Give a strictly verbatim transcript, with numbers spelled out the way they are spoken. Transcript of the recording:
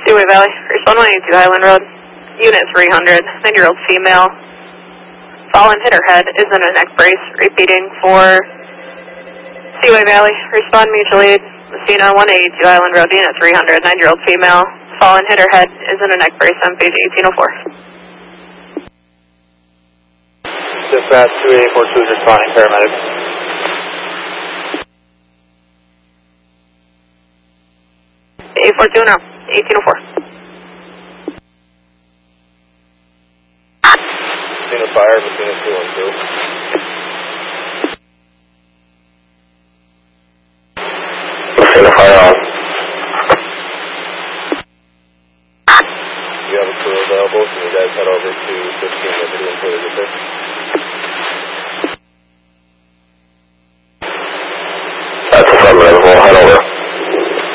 Seaway Valley, respond one eighty-two Highland Road. Unit three hundred, nine-year-old female. Fallen, hit her head, is in a neck brace. Repeating for Seaway Valley, respond mutual aid. Messina, one eighty-two Highland Road, Unit three hundred, nine-year-old female. Fallen, hit her head, is in a neck brace on page eighteen oh four. Dispatch two eight four two is responding, paramedics. eight four two now, eighteen oh four. Messina Fire, Messina two one two.